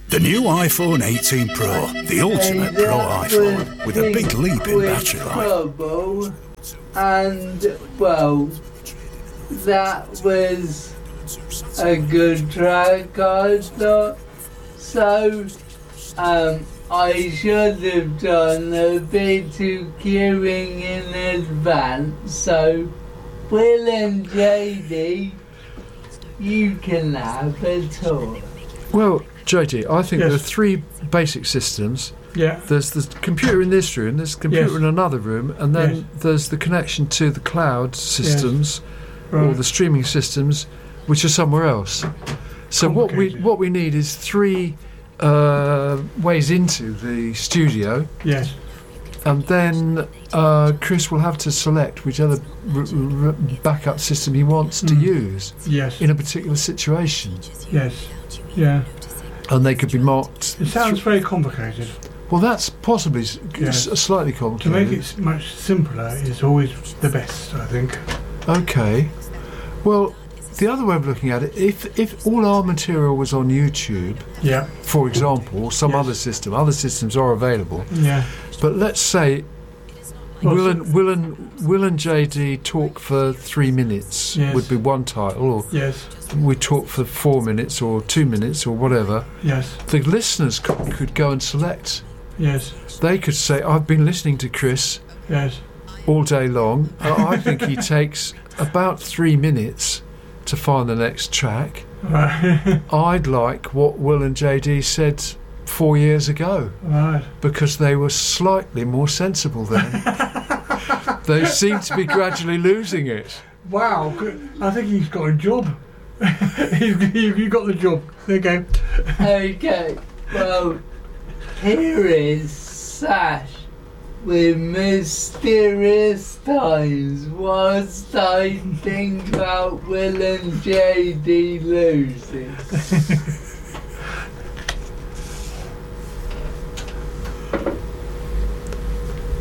The new iPhone 18 Pro, the ultimate Pro iPhone, with a big leap in battery life. And, well, that was a good track, I thought. So, I should have done a bit of queuing in advance. So, Will and JD, you can have a tour. Well, JD, I think Yes. there are three basic systems. Yeah. There's the computer in this room, there's a computer Yes. in another room, and then Yes. there's the connection to the cloud systems or Right. the streaming systems, which are somewhere else. So Complicated. what we need is three ways into the studio, Yes. and then Chris will have to select whichever backup system he wants to use Yes. in a particular situation, Yes. Yeah. and they could be marked. It sounds very complicated. Well, that's possibly Yes. slightly To complicated. make it much simpler is always the best, I think. Okay. Well, the other way of looking at it, if all our material was on YouTube, Yeah. for example, or some Yes. other systems are available. Yeah. But let's say Well, Will and JD talk for 3 minutes Yes. would be one title, or Yes. we talk for 4 minutes or 2 minutes or whatever. Yes. The listeners could go and select. Yes. They could say, "I've been listening to Chris Yes. all day long. I think he takes about 3 minutes to find the next track. Right. I'd like what Will and JD said 4 years ago, Right. because they were slightly more sensible then. They seem to be gradually losing it." Wow. Good. I think he's got a job. You got the job. There you go. Okay, well, here is Sash with Mysterious Times whilst I think about Will and JD losing.